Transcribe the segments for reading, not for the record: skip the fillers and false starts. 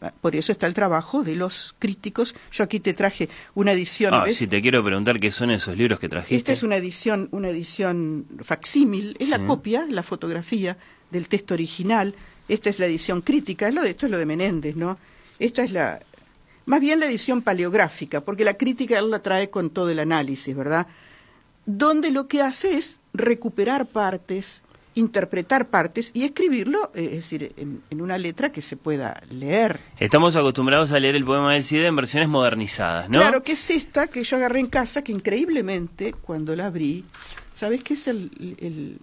Por eso está el trabajo de los críticos. Yo aquí te traje una edición. ¿Ves? Si te quiero preguntar qué son esos libros que trajiste. Esta es una edición facsímil, es la copia, la fotografía del texto original. Esta es la edición crítica, esto es lo de Menéndez, ¿no? Esta es más bien la edición paleográfica, porque la crítica él la trae con todo el análisis, ¿verdad? Donde lo que hace es recuperar partes, interpretar partes y escribirlo, es decir, en una letra que se pueda leer. Estamos acostumbrados a leer el poema del Cid en versiones modernizadas, ¿no? Claro, que es esta que yo agarré en casa, que increíblemente, cuando la abrí, ¿sabés qué es el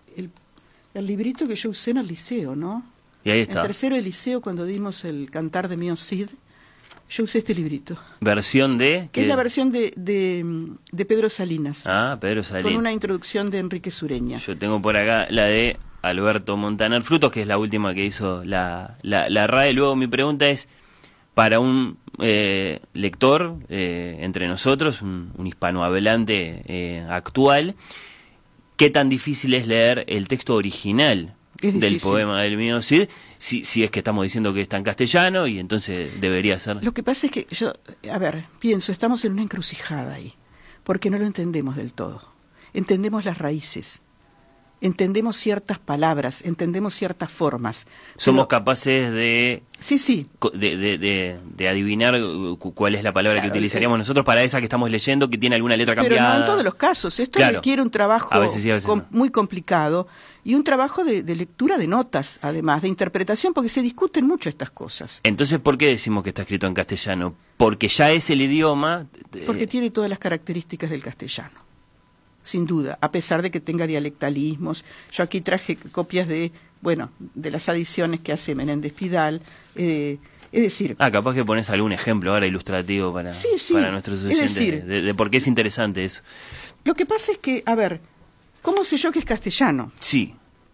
librito que yo usé en el liceo, no? Y ahí está. En tercero de liceo, cuando dimos el cantar de Mío Cid, yo usé este librito. ¿Versión de? Es la versión de Pedro Salinas. Pedro Salinas. Con una introducción de Enrique Sureña. Yo tengo por acá la de Alberto Montaner Frutos, que es la última que hizo la RAE. Luego mi pregunta es, para un lector entre nosotros, un hispanohablante actual, ¿qué tan difícil es leer el texto original del poema del Mío Cid? Si es que estamos diciendo que está en castellano y entonces debería ser. Lo que pasa es que yo, pienso, estamos en una encrucijada ahí, porque no lo entendemos del todo. Entendemos las raíces, entendemos ciertas palabras, entendemos ciertas formas. Somos capaces de... Sí. De adivinar cuál es la palabra que utilizaríamos nosotros para esa que estamos leyendo, que tiene alguna letra cambiada. Pero no en todos los casos. Esto requiere un trabajo a veces sí, a veces no. Muy complicado y un trabajo de lectura de notas, además, de interpretación, porque se discuten mucho estas cosas. Entonces, ¿por qué decimos que está escrito en castellano? Porque ya es el idioma... Porque tiene todas las características del castellano, sin duda, a pesar de que tenga dialectalismos. Yo aquí traje copias de las adiciones que hace Menéndez Pidal, es decir... capaz que pones algún ejemplo ahora ilustrativo para nuestros oyentes, es decir, de por qué es interesante eso. Lo que pasa es que, ¿cómo sé yo que es castellano? Sí.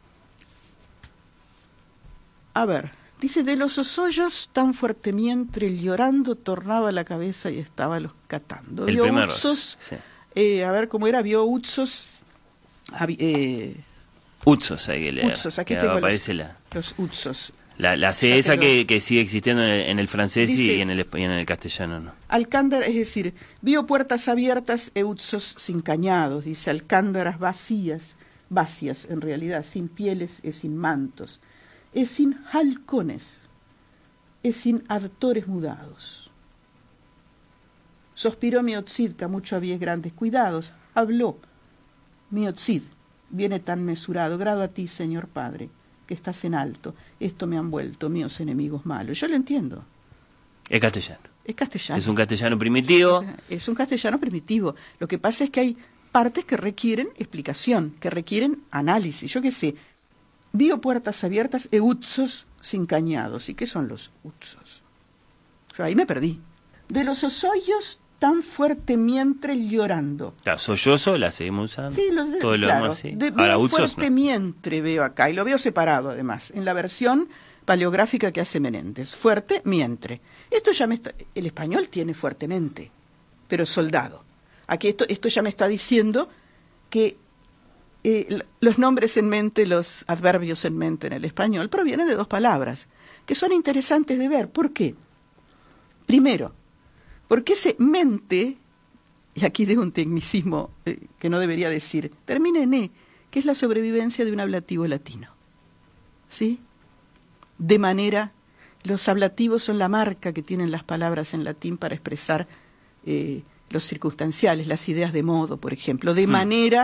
Dice, de los osollos tan fuerte mientras llorando tornaba la cabeza y estaba los catando. El vio primero. Utzos, Sí. ¿Cómo era? Vio Utzos... Utzos hay que leer. Utzos, aquí que tengo aparece los Utzos. La C esa que sigue existiendo en el francés dice, y en el castellano, ¿no? Alcándara, es decir, vio puertas abiertas e Utzos sin cañados, dice, alcándaras vacías en realidad, sin pieles y sin mantos, es sin halcones, es sin actores mudados. Sospiró Miocid, que mucho había grandes cuidados, habló Miocid, viene tan mesurado, grado a ti, Señor Padre, que estás en alto, esto me han vuelto míos enemigos malos. Yo lo entiendo. Es castellano. Es castellano. Es un castellano primitivo. Es un castellano primitivo. Lo que pasa es que hay partes que requieren explicación, que requieren análisis. Yo qué sé, vio puertas abiertas e utzos sin cañados. ¿Y qué son los utzos? Yo ahí me perdí. De los osollos tan fuerte mientras llorando. Sollozo la seguimos usando. Sí, todo lo demás, sí. Ahora, fuerte mientras veo acá, y lo veo separado además, en la versión paleográfica que hace Menéndez. Fuerte mientras. Esto ya el español tiene fuertemente, pero soldado. Aquí esto ya me está diciendo que los nombres en mente, los adverbios en mente en el español provienen de dos palabras, que son interesantes de ver. ¿Por qué? Primero, porque ese mente, y aquí dejo un tecnicismo que no debería decir, termina en E, que es la sobrevivencia de un ablativo latino. ¿Sí? De manera, los ablativos son la marca que tienen las palabras en latín para expresar los circunstanciales, las ideas de modo, por ejemplo. De manera,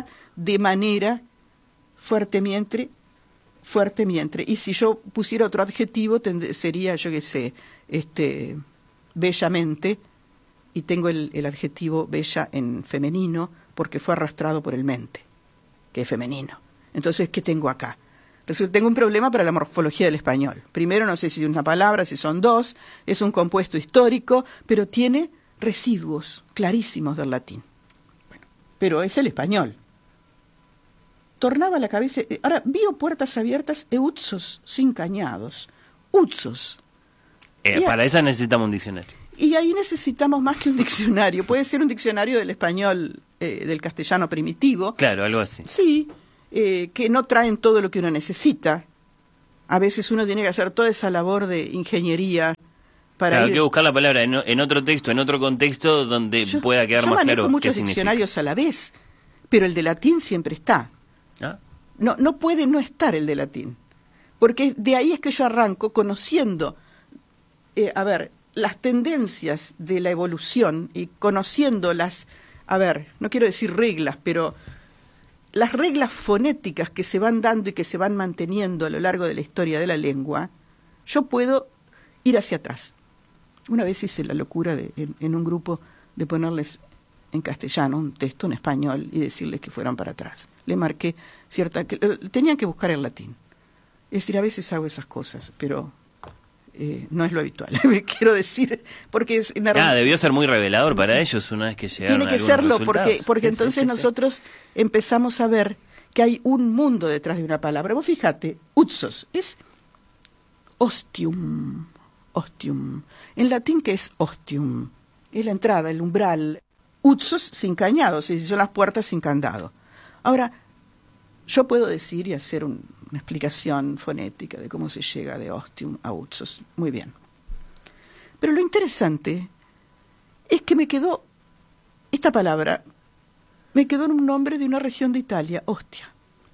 fuerte mientras. Y si yo pusiera otro adjetivo, sería, yo qué sé, bellamente, y tengo el adjetivo bella en femenino porque fue arrastrado por el mente, que es femenino. Entonces, ¿qué tengo acá? Resulta, tengo un problema para la morfología del español. Primero, no sé si es una palabra, si son dos, es un compuesto histórico, pero tiene residuos clarísimos del latín. Bueno, pero es el español. Tornaba la cabeza... Ahora, vio puertas abiertas e utzos sin cañados. Utzos. Para esa necesitamos un diccionario. Y ahí necesitamos más que un diccionario. Puede ser un diccionario del español, del castellano primitivo. Claro, algo así. Sí, que no traen todo lo que uno necesita. A veces uno tiene que hacer toda esa labor de ingeniería para Claro, hay que buscar la palabra en otro texto, en otro contexto donde pueda quedar más claro. Yo manejo muchos qué diccionarios significa. a la vez, pero el de latín siempre está. ¿Ah? No puede no estar el de latín, porque de ahí es que yo arranco conociendo, las tendencias de la evolución y conociendo no quiero decir reglas, pero las reglas fonéticas que se van dando y que se van manteniendo a lo largo de la historia de la lengua, yo puedo ir hacia atrás. Una vez hice la locura en un grupo de ponerles en castellano un texto en español y decirles que fueran para atrás. Le marqué tenían que buscar el latín. Es decir, a veces hago esas cosas, pero no es lo habitual. Quiero decir, porque debió ser muy revelador para ellos una vez que llegaron. Tiene que serlo, porque entonces nosotros empezamos a ver que hay un mundo detrás de una palabra. Vos fíjate, utzos es ostium. Ostium. En latín, ¿qué es ostium? Es la entrada, el umbral. Utzos sin cañado, es decir, son las puertas sin candado. Ahora, yo puedo decir y hacer una explicación fonética de cómo se llega de ostium a utzos. Muy bien. Pero lo interesante es que esta palabra me quedó en un nombre de una región de Italia, Ostia.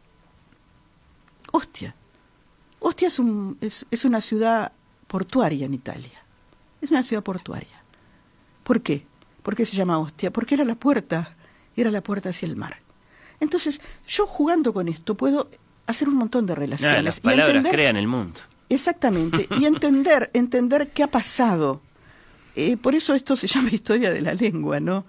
Ostia. Ostia es una ciudad portuaria en Italia. Es una ciudad portuaria. ¿Por qué? ¿Por qué se llama Ostia? Porque era la puerta hacia el mar. Entonces, yo jugando con esto puedo hacer un montón de relaciones. Las palabras crean el mundo. Exactamente. Y entender qué ha pasado. Por eso esto se llama historia de la lengua, ¿no?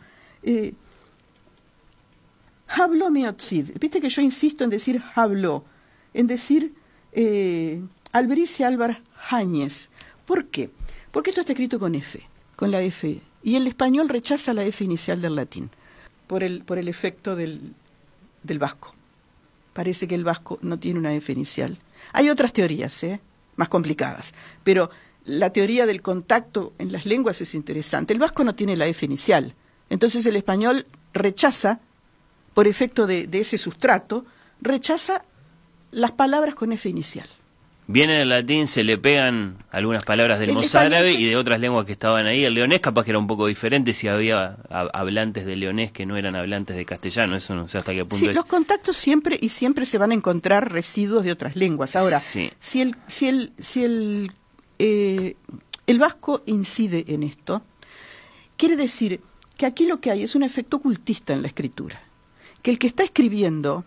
Habló Meotzid. Viste que yo insisto en decir habló, en decir Albericia Álvar Jáñez. ¿Por qué? Porque esto está escrito con F, con la F. Y el español rechaza la F inicial del latín, por el efecto del vasco. Parece que el vasco no tiene una F inicial. Hay otras teorías, más complicadas, pero la teoría del contacto en las lenguas es interesante. El vasco no tiene la F inicial, entonces el español rechaza, por efecto de ese sustrato, rechaza las palabras con F inicial. Viene del latín, se le pegan algunas palabras del mozárabe y de otras lenguas que estaban ahí. El leonés capaz que era un poco diferente si había hablantes de leonés que no eran hablantes de castellano. Eso no sé hasta qué punto. Sí, los contactos siempre se van a encontrar residuos de otras lenguas. Ahora, sí. si el vasco incide en esto, quiere decir que aquí lo que hay es un efecto ocultista en la escritura. Que el que está escribiendo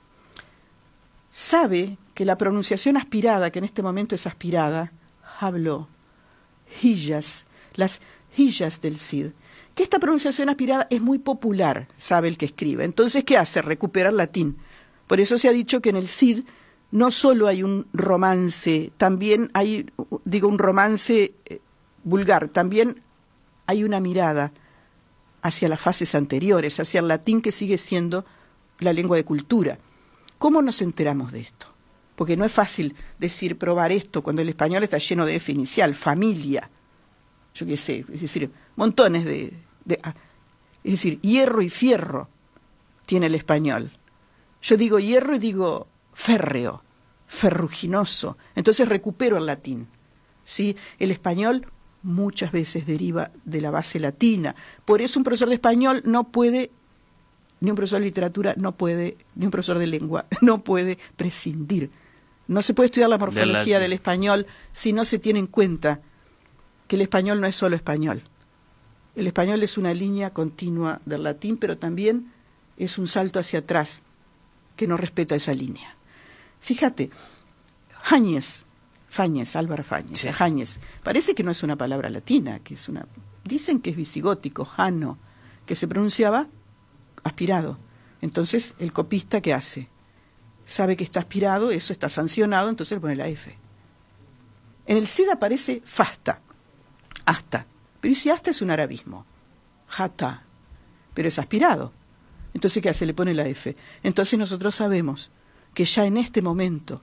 sabe que la pronunciación aspirada, que en este momento es aspirada, habló, hillas, las hillas del Cid, que esta pronunciación aspirada es muy popular, sabe el que escribe. Entonces, ¿qué hace? Recupera el latín. Por eso se ha dicho que en el Cid no solo hay un romance, también hay, un romance vulgar, también hay una mirada hacia las fases anteriores, hacia el latín que sigue siendo la lengua de cultura. ¿Cómo nos enteramos de esto? Porque no es fácil probar esto cuando el español está lleno de F inicial, familia, yo qué sé, es decir, montones es decir, hierro y fierro tiene el español. Yo digo hierro y digo férreo, ferruginoso, entonces recupero el latín. ¿Sí? El español muchas veces deriva de la base latina, por eso un profesor de español no puede, ni un profesor de literatura no puede, ni un profesor de lengua no puede prescindir. No se puede estudiar la morfología del español si no se tiene en cuenta que el español no es solo español. El español es una línea continua del latín, pero también es un salto hacia atrás que no respeta esa línea. Fíjate, Jáñez, Álvar Fáñez, sí. Jáñez, parece que no es una palabra latina, dicen que es visigótico, jano, que se pronunciaba aspirado. Entonces, el copista, ¿qué hace? Sabe que está aspirado, eso está sancionado, entonces le pone la F. En el Cid aparece fasta, hasta, pero ¿y si hasta es un arabismo? Jata, pero es aspirado. Entonces, ¿qué hace? Le pone la F. Entonces nosotros sabemos que ya en este momento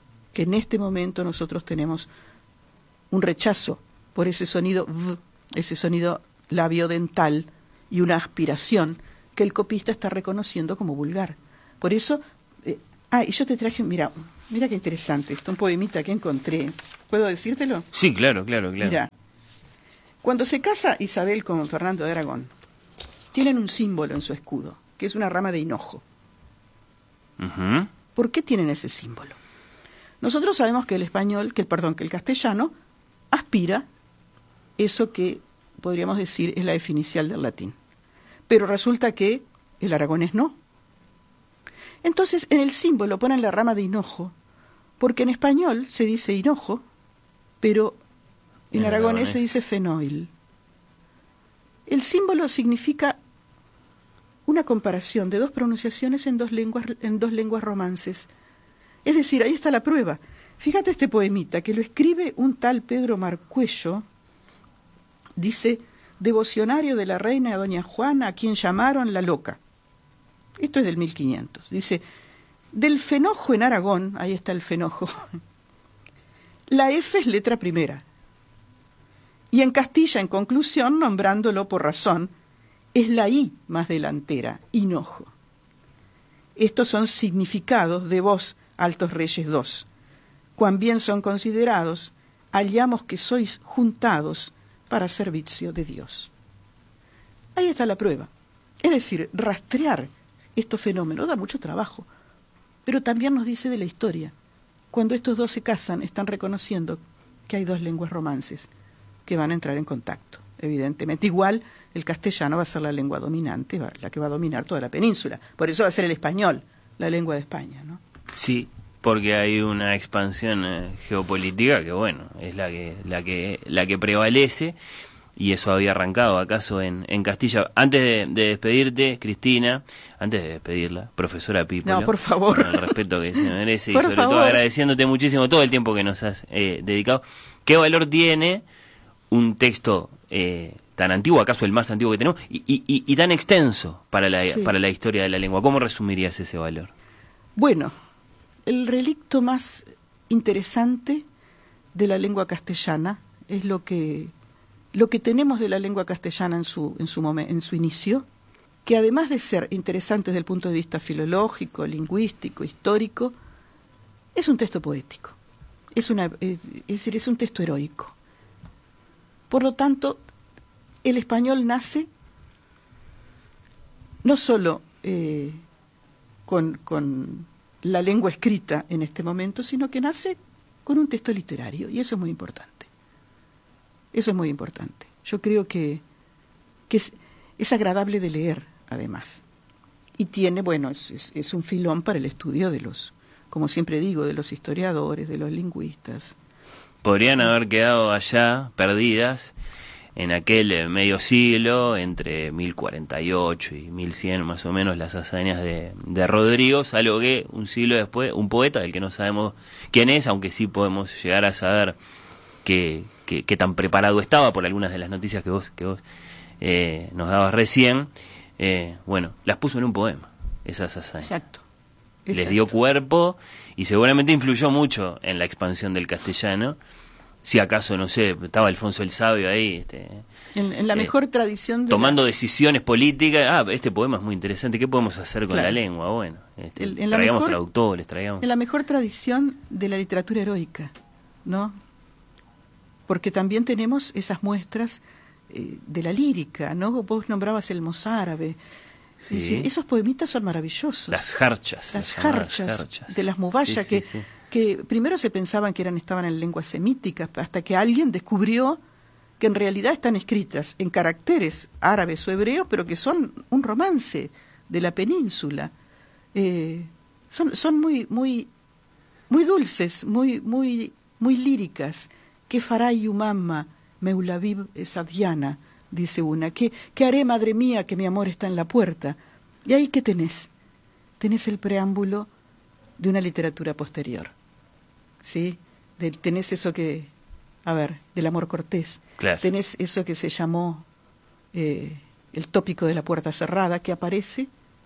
nosotros tenemos un rechazo por ese sonido v, ese sonido labiodental y una aspiración que el copista está reconociendo como vulgar. Por eso, y yo te traje, mira qué interesante, esto un poemita que encontré. ¿Puedo decírtelo? Sí, claro. Mira, Cuando se casa Isabel con Fernando de Aragón, tienen un símbolo en su escudo, que es una rama de hinojo. Ujú. ¿Por qué tienen ese símbolo? Nosotros sabemos que el castellano aspira eso que podríamos decir es la F inicial del latín. Pero resulta que el aragonés no. Entonces, en el símbolo ponen la rama de hinojo, porque en español se dice hinojo, pero en aragonés se dice fenoil. El símbolo significa una comparación de dos pronunciaciones en dos lenguas romances. Es decir, ahí está la prueba. Fíjate este poemita que lo escribe un tal Pedro Marcuello. Dice: devocionario de la reina doña Juana, a quien llamaron la loca. Esto es del 1500. Dice: del fenojo en Aragón, ahí está el fenojo, la F es letra primera. Y en Castilla, en conclusión, nombrándolo por razón, es la I más delantera, hinojo. Estos son significados de vos, altos reyes dos. Cuán bien son considerados, hallamos que sois juntados para servicio de Dios. Ahí está la prueba. Es decir, rastrear estos fenómenos da mucho trabajo, pero también nos dice de la historia. Cuando estos dos se casan, están reconociendo que hay dos lenguas romances que van a entrar en contacto, evidentemente. Igual el castellano va a ser la lengua dominante, la que va a dominar toda la península. Por eso va a ser el español, la lengua de España, ¿no? Sí, porque hay una expansión geopolítica que, bueno, es la que prevalece, y eso había arrancado acaso en Castilla. Antes de despedirte, Cristina, antes de despedirla, profesora Pípolo, no, por favor, con el respeto que se merece, y por sobre favor, todo agradeciéndote muchísimo todo el tiempo que nos has dedicado. ¿Qué valor tiene un texto tan antiguo, acaso el más antiguo que tenemos, y tan extenso para la historia de la lengua? ¿Cómo resumirías ese valor? Bueno, el relicto más interesante de la lengua castellana es lo que tenemos de la lengua castellana en su inicio, que además de ser interesante desde el punto de vista filológico, lingüístico, histórico, es un texto poético, es decir, es un texto heroico. Por lo tanto, el español nace no solo con la lengua escrita en este momento, sino que nace con un texto literario, y eso es muy importante. Eso es muy importante. Yo creo que es agradable de leer, además. Y tiene, bueno, es un filón para el estudio de los, como siempre digo, de los historiadores, de los lingüistas. Podrían haber quedado allá, perdidas, en aquel medio siglo, entre 1048 y 1100 más o menos, las hazañas de Rodrigo, algo que un siglo después, un poeta del que no sabemos quién es, aunque sí podemos llegar a saber qué tan preparado estaba por algunas de las noticias que vos nos dabas recién, bueno, las puso en un poema, esas hazañas. Exacto. Les dio cuerpo y seguramente influyó mucho en la expansión del castellano. Si acaso, no sé, estaba Alfonso el Sabio ahí, en la mejor tradición tomando decisiones políticas. Este poema es muy interesante, ¿qué podemos hacer con la lengua? Bueno, traigamos traductores, en la mejor tradición de la literatura heroica, ¿no? Porque también tenemos esas muestras de la lírica, ¿no? Vos nombrabas el mozárabe. Sí. Es decir, esos poemitas son maravillosos. Las jarchas de las mubayas, que primero se pensaban que estaban en lenguas semíticas, hasta que alguien descubrió que en realidad están escritas en caracteres árabes o hebreos, pero que son un romance de la península. Son muy, muy, muy dulces, muy, muy, muy líricas. ¿Qué fará Yumama, Meulaviv Sadiana? Dice una. ¿Qué haré, madre mía, que mi amor está en la puerta? Y ahí, ¿qué tenés? Tenés el preámbulo de una literatura posterior. ¿Sí? Tenés eso del amor cortés. Claro. Tenés eso que se llamó el tópico de la puerta cerrada, que aparece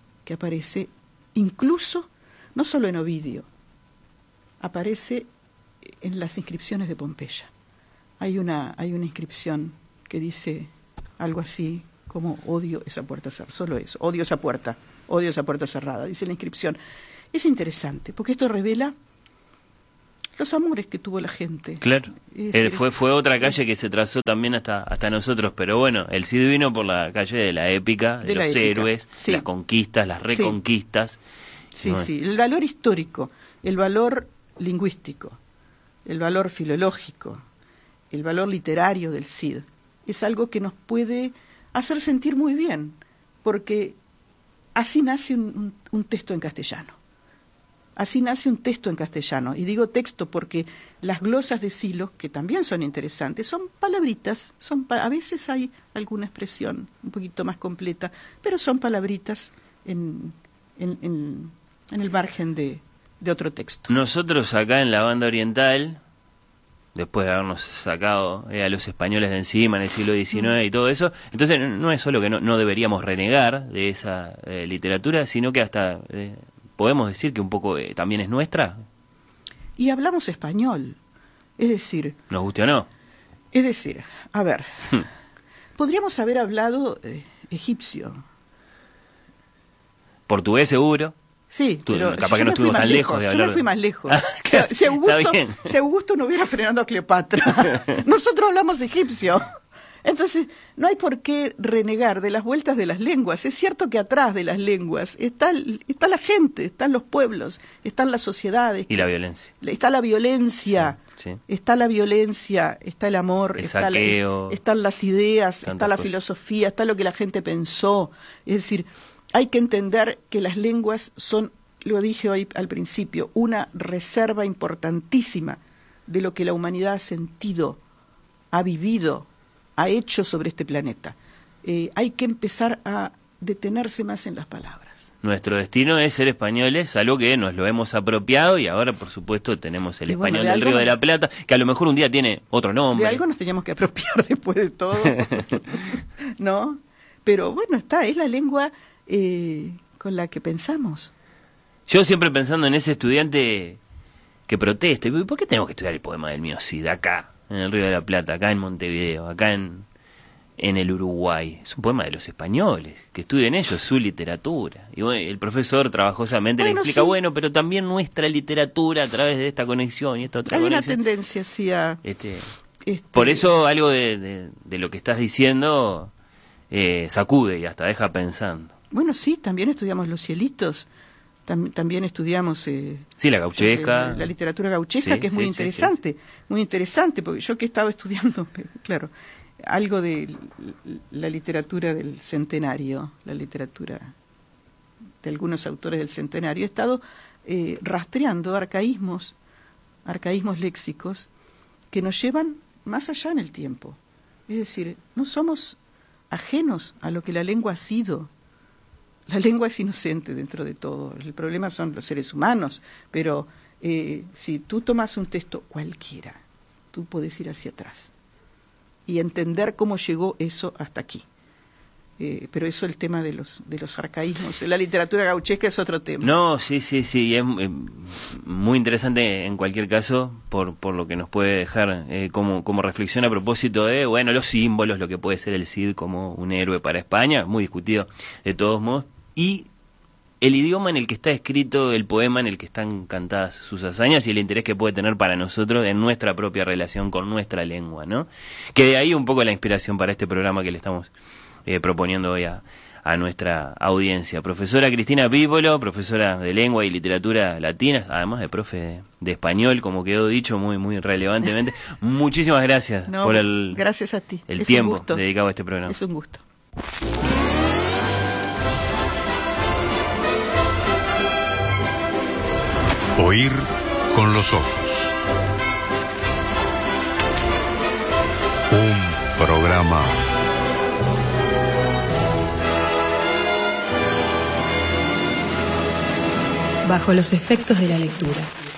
incluso, no solo en Ovidio, aparece en las inscripciones de Pompeya. Hay una inscripción que dice algo así como odio esa puerta cerrada, solo eso, odio esa puerta cerrada, dice la inscripción. Es interesante, porque esto revela los amores que tuvo la gente. Claro. Fue otra calle que se trazó también hasta nosotros, pero bueno, el Cid vino por la calle de la épica, de los héroes, sí, las conquistas, las reconquistas. Sí, el valor histórico, el valor lingüístico, el valor filológico, el valor literario del Cid, es algo que nos puede hacer sentir muy bien, porque así nace un texto en castellano. Así nace un texto en castellano. Y digo texto porque las glosas de Sylos, que también son interesantes, son palabritas, a veces hay alguna expresión un poquito más completa, pero son palabritas en el margen de otro texto. Nosotros acá en la banda oriental, después de habernos sacado a los españoles de encima en el siglo XIX y todo eso, entonces no es solo que no deberíamos renegar de esa literatura, sino que hasta podemos decir que un poco también es nuestra. Y hablamos español, es decir... ¿Nos guste o no? Es decir, a ver, podríamos haber hablado egipcio. Portugués seguro. Sí, pero capaz que no estuvimos tan lejos de hablar. Yo me fui más lejos. Si Augusto no hubiera frenado a Cleopatra, nosotros hablamos egipcio. Entonces, no hay por qué renegar de las vueltas de las lenguas. Es cierto que atrás de las lenguas está la gente, están los pueblos, están las sociedades. Y la violencia. Está la violencia, sí. Está la violencia, está el amor, están las ideas, está la filosofía, está lo que la gente pensó. Es decir, hay que entender que las lenguas son, lo dije hoy al principio, una reserva importantísima de lo que la humanidad ha sentido, ha vivido, ha hecho sobre este planeta. Hay que empezar a detenerse más en las palabras. Nuestro destino es ser españoles, algo que nos lo hemos apropiado y ahora, por supuesto, tenemos el español del Río de la Plata, que a lo mejor un día tiene otro nombre. De algo nos teníamos que apropiar después de todo, ¿no? Pero bueno, es la lengua con la que pensamos. Yo siempre pensando en ese estudiante que protesta, ¿por qué tenemos que estudiar el poema del mío Cid acá? En el Río de la Plata, acá en Montevideo, acá en el Uruguay. Es un poema de los españoles, que estudien ellos su literatura. Y bueno, el profesor trabajosamente le explica, sí, pero también nuestra literatura a través de esta conexión y esta otra conexión. Hay una tendencia, sí, a... Por eso algo de lo que estás diciendo sacude y hasta deja pensando. Bueno, sí, también estudiamos los cielitos. También estudiamos sí, la gauchesca, la literatura gauchesca, sí, que es muy interesante, muy interesante, porque yo que he estado estudiando, claro, algo de la literatura del centenario, la literatura de algunos autores del centenario, he estado rastreando arcaísmos léxicos que nos llevan más allá en el tiempo. Es decir, no somos ajenos a lo que la lengua ha sido. La lengua es inocente dentro de todo. El problema son los seres humanos, pero si tú tomas un texto cualquiera, tú puedes ir hacia atrás y entender cómo llegó eso hasta aquí. Pero eso es el tema de los arcaísmos. La literatura gauchesca es otro tema. No, sí, es muy interesante en cualquier caso por lo que nos puede dejar como reflexión a propósito de, los símbolos, lo que puede ser el Cid como un héroe para España, muy discutido de todos modos, y el idioma en el que está escrito el poema, en el que están cantadas sus hazañas y el interés que puede tener para nosotros en nuestra propia relación con nuestra lengua, ¿no? Que de ahí un poco la inspiración para este programa que le estamos proponiendo hoy a nuestra audiencia. Profesora Cristina Pípolo, profesora de lengua y literatura latina, además de profe de español, como quedó dicho muy muy relevantemente. Muchísimas gracias por gracias a ti. El tiempo dedicado a este programa. Es un gusto. Oír con los ojos. Un programa bajo los efectos de la lectura.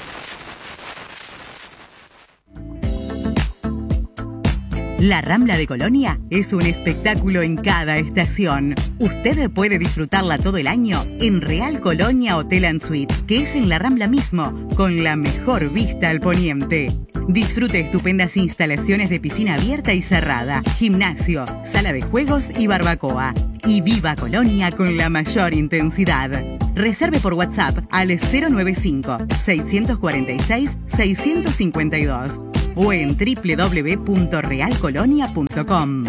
La Rambla de Colonia es un espectáculo en cada estación. Usted puede disfrutarla todo el año en Real Colonia Hotel and Suite, que es en la Rambla mismo, con la mejor vista al poniente. Disfrute estupendas instalaciones de piscina abierta y cerrada, gimnasio, sala de juegos y barbacoa. Y viva Colonia con la mayor intensidad. Reserve por WhatsApp al 095-646-652 o en www.realcolonia.com.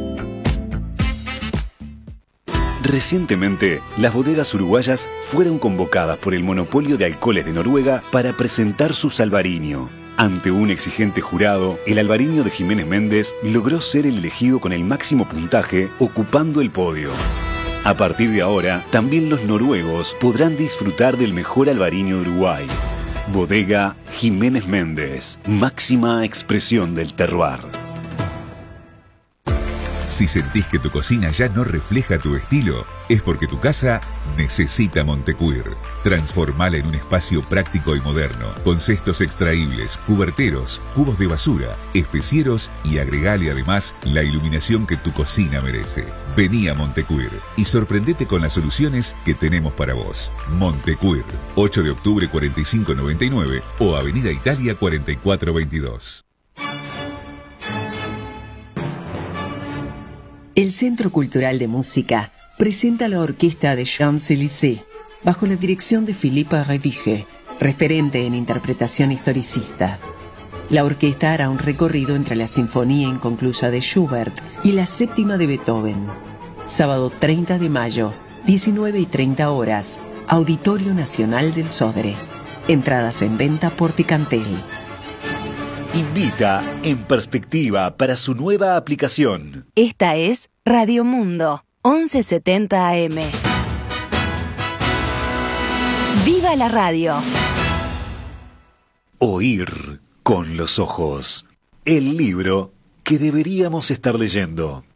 Recientemente, las bodegas uruguayas fueron convocadas por el monopolio de alcoholes de Noruega para presentar su Albariño. Ante un exigente jurado, el Albariño de Jiménez Méndez logró ser el elegido con el máximo puntaje, ocupando el podio. A partir de ahora, también los noruegos podrán disfrutar del mejor Albariño de Uruguay. Bodega Jiménez Méndez, máxima expresión del terroir. Si sentís que tu cocina ya no refleja tu estilo, es porque tu casa necesita Montecuir. Transformala en un espacio práctico y moderno, con cestos extraíbles, cuberteros, cubos de basura, especieros y agregale además la iluminación que tu cocina merece. Vení a Montecuir y sorprendete con las soluciones que tenemos para vos. Montecuir, 8 de octubre 4599 o Avenida Italia 4422. El Centro Cultural de Música presenta la orquesta de Champs-Élysées, bajo la dirección de Philippe Rediche, referente en interpretación historicista. La orquesta hará un recorrido entre la Sinfonía Inconclusa de Schubert y la Séptima de Beethoven. Sábado 30 de mayo, 19:30 horas, Auditorio Nacional del Sodre. Entradas en venta por Ticantel. Invita En Perspectiva para su nueva aplicación. Esta es Radio Mundo, 1170 AM. ¡Viva la radio! Oír con los ojos. El libro que deberíamos estar leyendo.